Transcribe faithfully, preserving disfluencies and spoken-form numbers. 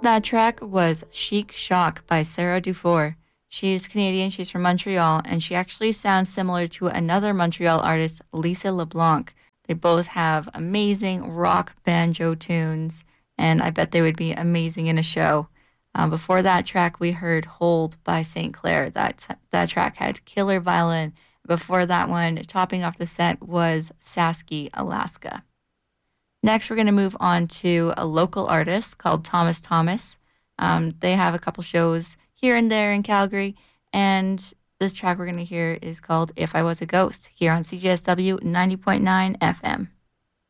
That track was Chic Shock by Sarah Dufour. She's Canadian, she's from Montreal, and she actually sounds similar to another Montreal artist, Lisa LeBlanc. They both have amazing rock banjo tunes, and I bet they would be amazing in a show. Um, before that track, we heard Hold by Saint Clair. That, that track had killer violin. Before that one, topping off the set was Sasky, Alaska. Next, we're going to move on to a local artist called Thomas Thomas. Um, they have a couple shows here and there in Calgary, and this track we're going to hear is called If I Was a Ghost here on C J S W ninety point nine F M.